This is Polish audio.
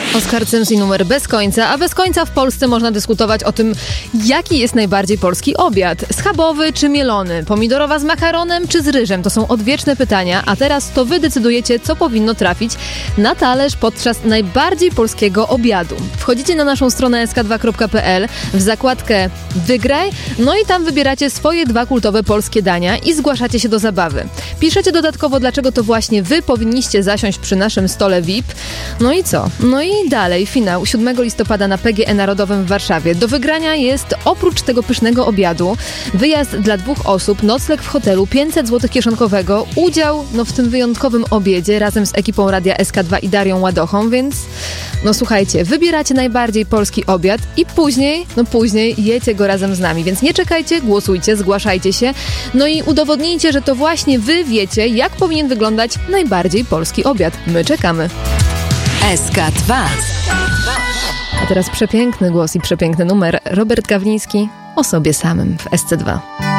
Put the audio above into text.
Oskar Cyms i numer Bez końca, a bez końca w Polsce można dyskutować o tym, jaki jest najbardziej polski obiad. Schabowy czy mielony? Pomidorowa z makaronem czy z ryżem? To są odwieczne pytania, a teraz to wy decydujecie, co powinno trafić na talerz podczas najbardziej polskiego obiadu. Wchodzicie na naszą stronę sk2.pl w zakładkę Wygraj, no i tam wybieracie swoje 2 kultowe polskie dania i zgłaszacie się do zabawy. Piszecie dodatkowo, dlaczego to właśnie wy powinniście zasiąść przy naszym stole VIP. No i co? No i dalej, finał 7 listopada na PGE Narodowym w Warszawie. Do wygrania jest oprócz tego pysznego obiadu wyjazd dla 2 osób, nocleg w hotelu, 500 zł kieszonkowego, udział w tym wyjątkowym obiedzie razem z ekipą Radia SK2 i Darią Ładochą, więc słuchajcie, wybieracie najbardziej polski obiad i później jecie go razem z nami, więc nie czekajcie, głosujcie, zgłaszajcie się, no i udowodnijcie, że to właśnie wy wiecie, jak powinien wyglądać najbardziej polski obiad. My czekamy. SK2. A teraz przepiękny głos i przepiękny numer. Robert Gawliński o sobie samym w SC2.